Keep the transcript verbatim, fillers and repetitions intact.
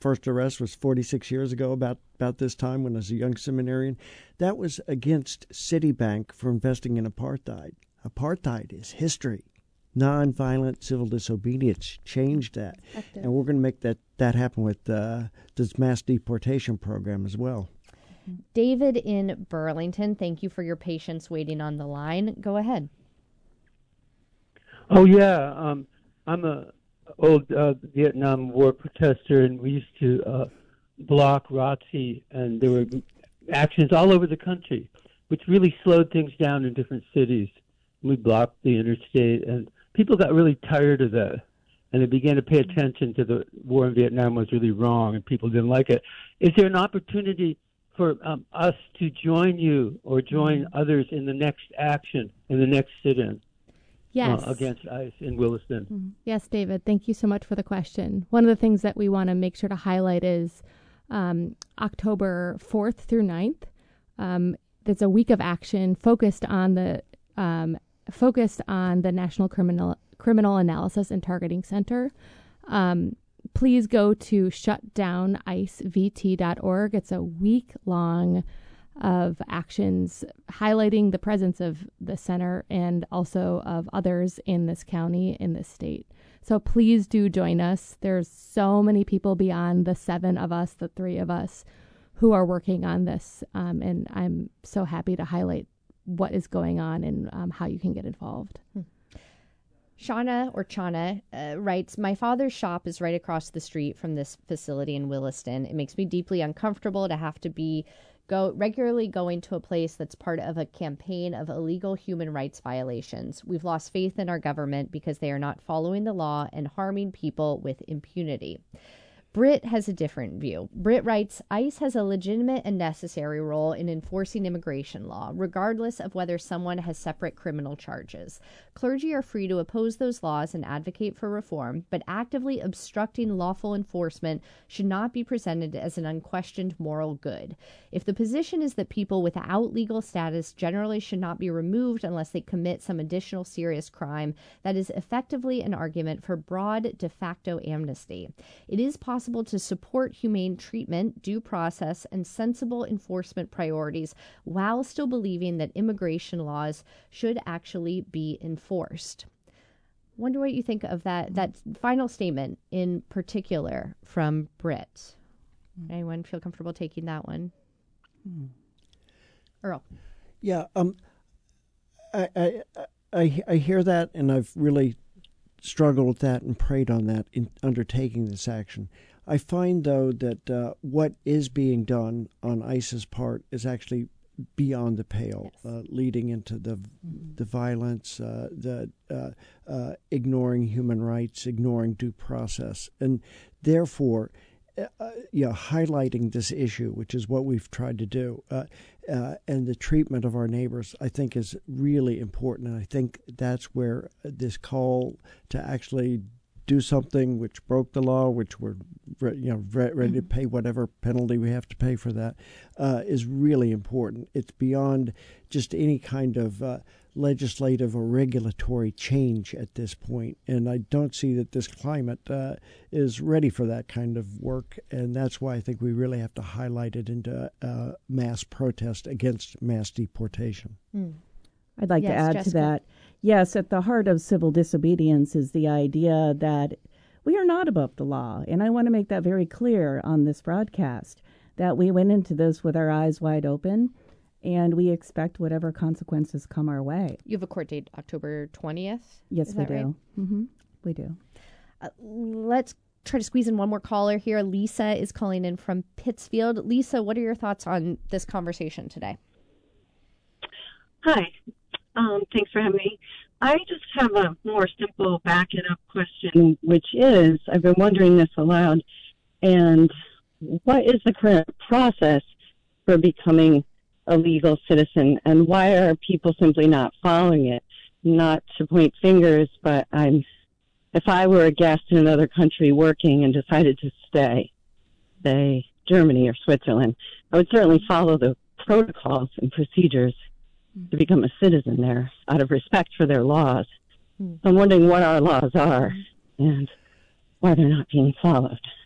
first arrest was forty-six years ago, about, about this time when I was a young seminarian. That was against Citibank for investing in apartheid. Apartheid is history. Nonviolent civil disobedience changed that. And we're going to make that, that happen with uh, this mass deportation program as well. David in Burlington, thank you for your patience waiting on the line. Go ahead. Oh, yeah. Um, I'm a old uh, Vietnam War protester, and we used to uh, block R O T C, and there were actions all over the country, which really slowed things down in different cities. We blocked the interstate, and people got really tired of that, and they began to pay attention to the war in Vietnam was really wrong, and people didn't like it. Is there an opportunity for um, us to join you or join others in the next action, in the next sit-in? Yes. Uh, against ICE in Williston. Mm-hmm. Yes, David, thank you so much for the question. One of the things that we want to make sure to highlight is um, October fourth through ninth. Um, there's a week of action focused on the um, focused on the National Criminal Criminal Analysis and Targeting Center. Um, please go to shut down ice v t dot org. It's a week-long of actions highlighting the presence of the center and also of others in this county, in this state. So please do join us. There's so many people beyond the seven of us, the three of us, who are working on this. Um, and I'm so happy to highlight what is going on and um, how you can get involved. Hmm. Shauna or Chana uh, writes, my father's shop is right across the street from this facility in Williston. It makes me deeply uncomfortable to have to be go regularly going to a place that's part of a campaign of illegal human rights violations. We've lost faith in our government because they are not following the law and harming people with impunity. Britt has a different view. Britt writes, ICE has a legitimate and necessary role in enforcing immigration law, regardless of whether someone has separate criminal charges. Clergy are free to oppose those laws and advocate for reform, but actively obstructing lawful enforcement should not be presented as an unquestioned moral good. If the position is that people without legal status generally should not be removed unless they commit some additional serious crime, that is effectively an argument for broad de facto amnesty. It is possible to support humane treatment, due process, and sensible enforcement priorities while still believing that immigration laws should actually be enforced. Wonder what you think of that that final statement in particular from Britt. Anyone feel comfortable taking that one? Hmm. Earl. Yeah, um, I, I I I hear that, and I've really struggled with that and prayed on that in undertaking this action. I find, though, that uh, what is being done on ICE's part is actually beyond the pale, yes. uh, leading into the mm-hmm. the violence, uh, the uh, uh, ignoring human rights, ignoring due process, and therefore, uh, you know, highlighting this issue, which is what we've tried to do, uh, uh, and the treatment of our neighbors, I think, is really important, and I think that's where this call to actually do something which broke the law, which we're you know ready to pay whatever penalty we have to pay for that, uh, is really important. It's beyond just any kind of uh, legislative or regulatory change at this point, and I don't see that this climate uh, is ready for that kind of work, and that's why I think we really have to highlight it into uh, mass protest against mass deportation. Mm. I'd like yes, to add Jessica. to that. Yes, at the heart of civil disobedience is the idea that we are not above the law. And I want to make that very clear on this broadcast, that we went into this with our eyes wide open, and we expect whatever consequences come our way. You have a court date, October twentieth? Yes, is we that do. Right? Mm-hmm. We do. Uh, let's try to squeeze in one more caller here. Lisa is calling in from Pittsfield. Lisa, what are your thoughts on this conversation today? Hi. Um, thanks for having me. I just have a more simple back it up question, which is, I've been wondering this aloud, and what is the current process for becoming a legal citizen, and why are people simply not following it? Not to point fingers, but I'm, if I were a guest in another country working and decided to stay, say Germany or Switzerland, I would certainly follow the protocols and procedures to become a citizen there out of respect for their laws. Mm. I'm wondering what our laws are and why they're not being followed.